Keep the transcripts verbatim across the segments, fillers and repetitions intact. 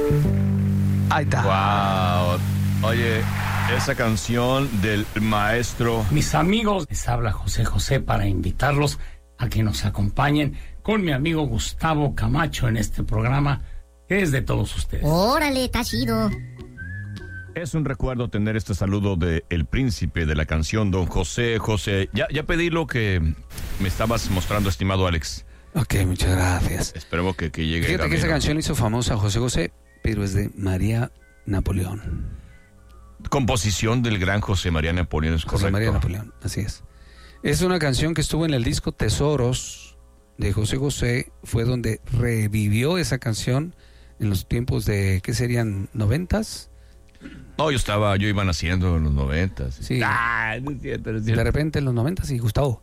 Ahí está. Wow. Oye, esa canción del maestro. Mis amigos, les habla José José para invitarlos a que nos acompañen con mi amigo Gustavo Camacho en este programa que es de todos ustedes. Órale, está chido. Es un recuerdo tener este saludo de el príncipe de la canción, don José José. Ya, ya pedí lo que me estabas mostrando, estimado Alex. Ok, muchas gracias. Esperemos que, que llegue. Fíjate que esa canción hizo famosa a José José, pero es de María Napoleón. Composición del gran José María Napoleón, es correcto. José María Napoleón, así es. Es una canción que estuvo en el disco Tesoros de José José. Fue donde revivió esa canción en los tiempos de, ¿qué serían? ¿Noventas? No, yo estaba, yo iba naciendo en los noventas. Sí. Ah, no es cierto, no es cierto. De repente en los noventas y Gustavo.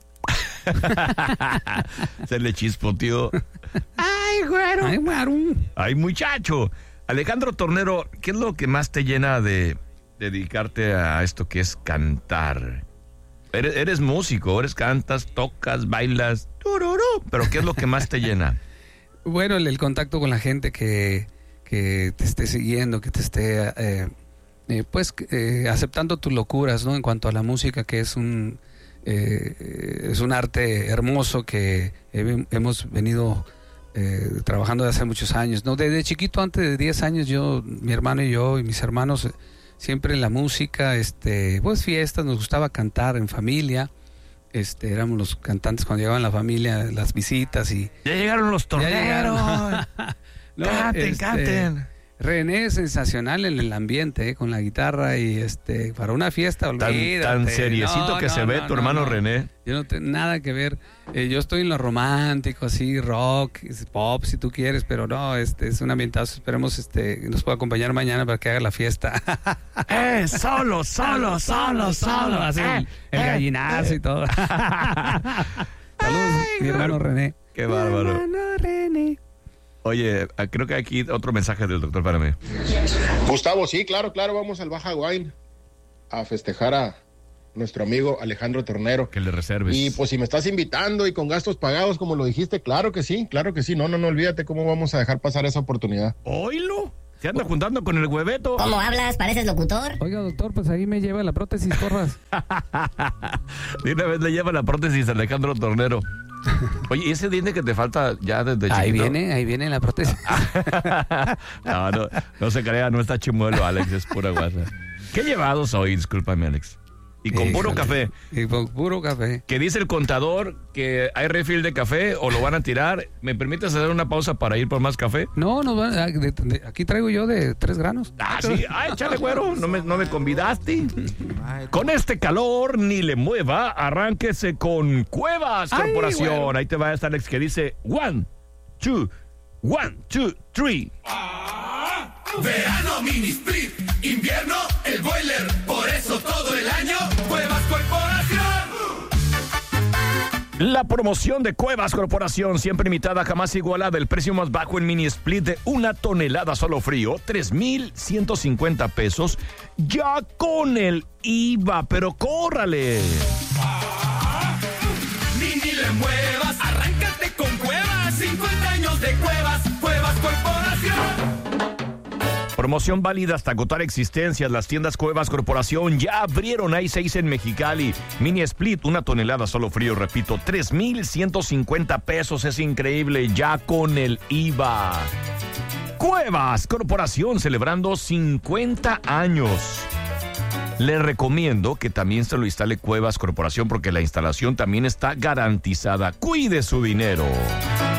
Se le chispoteó. ¡Ay, güero! ¡Ay, güero! ¡Ay, muchacho! Alejandro Tornero, ¿qué es lo que más te llena de dedicarte a esto que es cantar? Eres, eres músico, eres cantas, tocas, bailas, tururú, pero ¿qué es lo que más te llena? Bueno, el, el contacto con la gente que, que te esté siguiendo, que te esté, eh, eh, pues, eh, aceptando tus locuras, ¿no? En cuanto a la música, que es un, eh, es un arte hermoso que he, hemos venido eh, trabajando desde hace muchos años, ¿no? Desde chiquito, antes de diez años, yo, mi hermano y yo y mis hermanos, siempre en la música, este, pues fiestas, nos gustaba cantar en familia. Este, éramos los cantantes cuando llegaban la familia, las visitas y... ¡Ya llegaron los torneros! No, ¡Canten, este, canten! René es sensacional en el ambiente, eh, con la guitarra y este para una fiesta, olvídate. Tan, tan seriecito no, que no, se ve no, tu no, hermano no. René. Yo no tengo nada que ver. Eh, yo estoy en lo romántico, así, rock, pop, si tú quieres, pero no, este es un ambientazo. Esperemos este que nos pueda acompañar mañana para que haga la fiesta. ¡Eh! ¡Solo, solo, solo, solo! Así, eh, el, el eh, gallinazo eh. y todo. Saludos, mi hermano René. ¡Qué bárbaro! Mi hermano René. Oye, creo que aquí otro mensaje del doctor para mí. Gustavo, sí, claro, claro, vamos al Baja Wine a festejar a nuestro amigo Alejandro Tornero. Que le reserves. Y pues si me estás invitando y con gastos pagados, como lo dijiste, claro que sí, claro que sí. No, no, no olvídate cómo vamos a dejar pasar esa oportunidad. ¿Oílo? Se anda juntando con el hueveto. ¿Cómo hablas? ¿Pareces locutor? Oiga, doctor, pues ahí me lleva la prótesis, porras. De una vez le lleva la prótesis a Alejandro Tornero. Oye, ¿y ese diente que te falta ya desde chiquito? Ahí viene, ahí viene la prótesis. no, no, no se crea, no está chimuelo, Alex, es pura guasa. ¿Qué llevados hoy? Discúlpame, Alex. Y con puro café. Y con puro café. Que dice el contador que hay refill de café o lo van a tirar. ¿Me permites hacer una pausa para ir por más café? No, no, de, de, aquí traigo yo de tres granos. Ah, sí. Ay, échale, güero. No me, no me convidaste. Con este calor, ni le mueva. Arránquese con Cuevas Ay, Corporación. güero. Ahí te va esta Alex que dice one, two, one, two, three. Verano mini split, invierno el boiler, por eso todo el año Cuevas Corporación. La promoción de Cuevas Corporación, siempre imitada, jamás igualada. El precio más bajo en mini split de una tonelada solo frío, tres mil ciento cincuenta pesos, ya con el I V A, pero córrale. Ah, ni, ni le muevas, arráncate con Cuevas, cincuenta años de Cuevas, Cuevas Corporación. Promoción válida hasta agotar existencias. Las tiendas Cuevas Corporación ya abrieron. Hay seis en Mexicali. Mini Split, una tonelada solo frío, repito, tres mil ciento cincuenta pesos. Es increíble, ya con el I V A. Cuevas Corporación celebrando cincuenta años. Le recomiendo que también se lo instale Cuevas Corporación porque la instalación también está garantizada. Cuide su dinero.